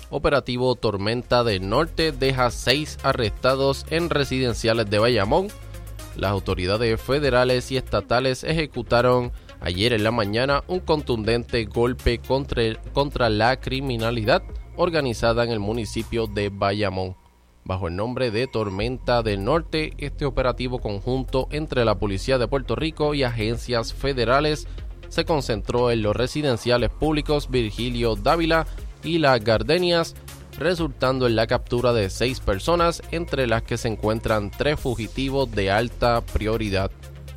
Operativo Tormenta del Norte deja 6 arrestados en residenciales de Bayamón. Las autoridades federales y estatales ejecutaron ayer en la mañana un contundente golpe contra la criminalidad organizada en el municipio de Bayamón. Bajo el nombre de Tormenta del Norte, este operativo conjunto entre la Policía de Puerto Rico y agencias federales se concentró en los residenciales públicos Virgilio Dávila y Las Gardenias, resultando en la captura de 6 personas, entre las que se encuentran 3 fugitivos de alta prioridad.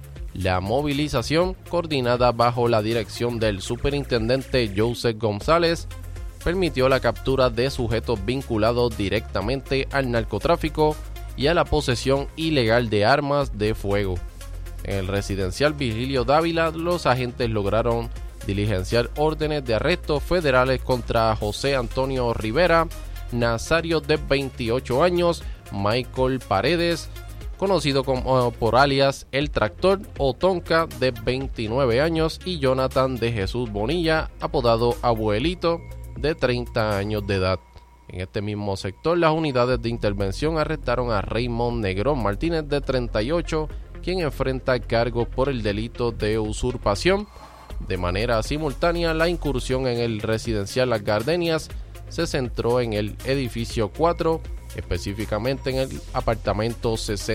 La movilización, coordinada bajo la dirección del superintendente Joseph González, permitió la captura de sujetos vinculados directamente al narcotráfico y a la posesión ilegal de armas de fuego. En el residencial Virgilio Dávila, los agentes lograron diligenciar órdenes de arresto federales contra José Antonio Rivera, Nazario de 28 años, Michael Paredes, conocido por alias El Tractor, Otonka de 29 años y Jonathan de Jesús Bonilla, apodado Abuelito, de 30 años de edad. En este mismo sector, las unidades de intervención arrestaron a Raymond Negrón Martínez, de 38, quien enfrenta cargos por el delito de usurpación. De manera simultánea, la incursión en el residencial Las Gardenias se centró en el edificio 4, específicamente en el apartamento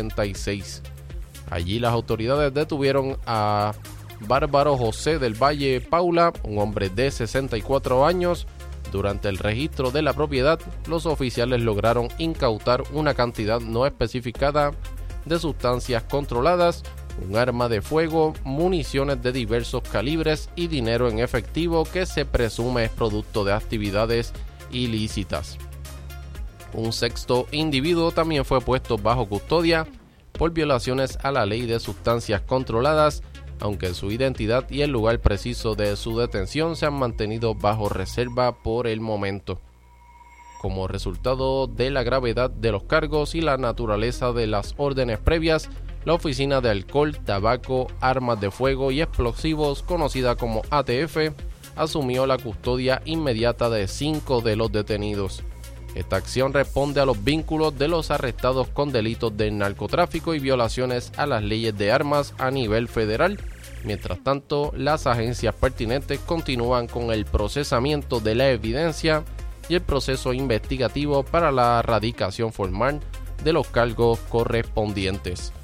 66. Allí las autoridades detuvieron a Bárbaro José del Valle Paula, un hombre de 64 años. Durante el registro de la propiedad, los oficiales lograron incautar una cantidad no especificada de sustancias controladas, un arma de fuego, municiones de diversos calibres y dinero en efectivo que se presume es producto de actividades ilícitas. Un sexto individuo también fue puesto bajo custodia por violaciones a la ley de sustancias controladas, aunque su identidad y el lugar preciso de su detención se han mantenido bajo reserva por el momento. Como resultado de la gravedad de los cargos y la naturaleza de las órdenes previas, la Oficina de Alcohol, Tabaco, Armas de Fuego y Explosivos, conocida como ATF, asumió la custodia inmediata de 5 de los detenidos. Esta acción responde a los vínculos de los arrestados con delitos de narcotráfico y violaciones a las leyes de armas a nivel federal. Mientras tanto, las agencias pertinentes continúan con el procesamiento de la evidencia y el proceso investigativo para la erradicación formal de los cargos correspondientes.